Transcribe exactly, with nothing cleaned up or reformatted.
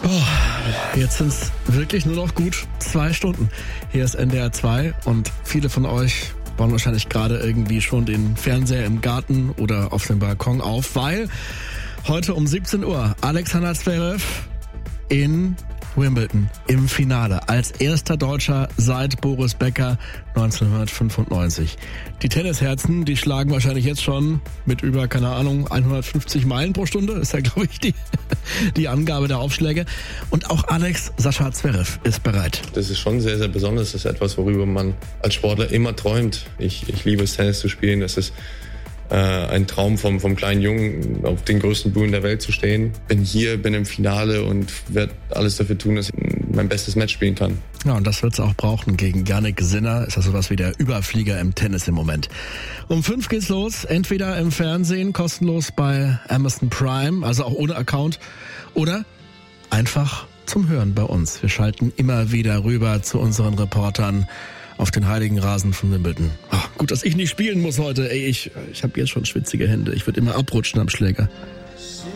Oh, jetzt sind es wirklich nur noch gut zwei Stunden. Hier ist N D R zwei und viele von euch bauen wahrscheinlich gerade irgendwie schon den Fernseher im Garten oder auf dem Balkon auf, weil heute um siebzehn Uhr Alexander Zverev in Wimbledon im Finale als erster Deutscher seit Boris Becker neunzehnhundertfünfundneunzig. Die Tennisherzen, die schlagen wahrscheinlich jetzt schon mit über, keine Ahnung, hundertfünfzig Meilen pro Stunde, ist ja, glaube ich, die, die Angabe der Aufschläge. Und auch Alex Sascha Zverev ist bereit. Das ist schon sehr, sehr besonders. Das ist etwas, worüber man als Sportler immer träumt. Ich, ich liebe es, Tennis zu spielen. Das ist äh, ein Traum vom, vom kleinen Jungen, auf den größten Bühnen der Welt zu stehen. Bin hier, bin im Finale und werde alles dafür tun, dass ich mein bestes Match spielen kann. Ja, und das wird es auch brauchen. Gegen Jannik Sinner ist das sowas wie der Überflieger im Tennis im Moment. Um fünf geht's los, entweder im Fernsehen, kostenlos bei Amazon Prime, also auch ohne Account, oder einfach zum Hören bei uns. Wir schalten immer wieder rüber zu unseren Reportern auf den heiligen Rasen von Wimbledon. Oh, gut, dass ich nicht spielen muss heute. Ey, ich, ich habe jetzt schon schwitzige Hände. Ich würde immer abrutschen am Schläger.